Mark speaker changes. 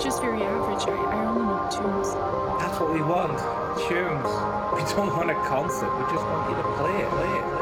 Speaker 1: just very average. I only know tunes.
Speaker 2: That's what we want. Tunes. We don't want a concert. We just want you to play it.